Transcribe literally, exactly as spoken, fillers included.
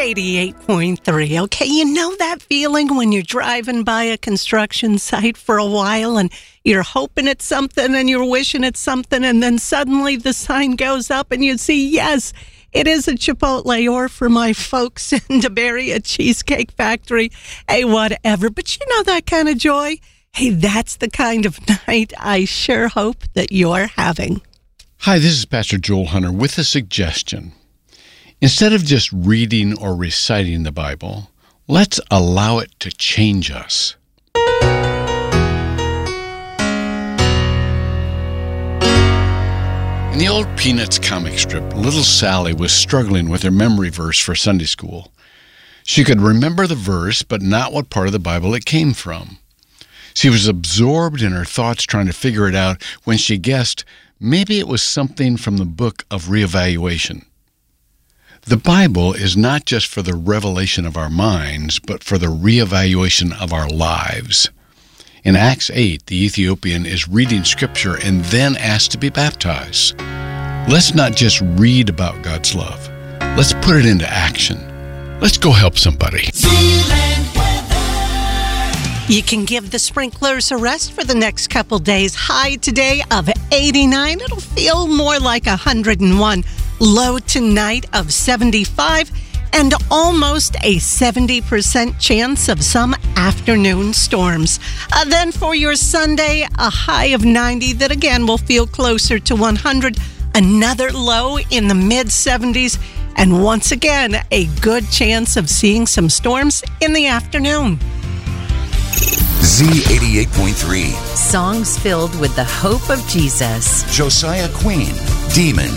eighty-eight point three. Okay, you know that feeling when you're driving by a construction site for a while and you're hoping it's something and you're wishing it's something, and then suddenly the sign goes up and you see, yes, it is a Chipotle, or for my folks in DeBerry, a Cheesecake Factory. Hey, whatever. But you know that kind of joy? Hey, that's the kind of night I sure hope that you're having. Hi, this is Pastor Joel Hunter with a suggestion. Instead of just reading or reciting the Bible, let's allow it to change us. In the old Peanuts comic strip, little Sally was struggling with her memory verse for Sunday school. She could remember the verse, but not what part of the Bible it came from. She was absorbed in her thoughts trying to figure it out when she guessed maybe it was something from the book of reevaluation. The Bible is not just for the revelation of our minds, but for the reevaluation of our lives. In Acts eight, the Ethiopian is reading Scripture and then asked to be baptized. Let's not just read about God's love. Let's put it into action. Let's go help somebody. You can give the sprinklers a rest for the next couple days. High today of eighty-nine. It'll feel more like one hundred one. Low tonight of seventy-five, and almost a seventy percent chance of some afternoon storms. Uh, then for your Sunday, a high of ninety that again will feel closer to one hundred. Another low in the mid seventies, and once again, a good chance of seeing some storms in the afternoon. Z eighty-eight point three. Songs filled with the hope of Jesus. Josiah Queen, Demon.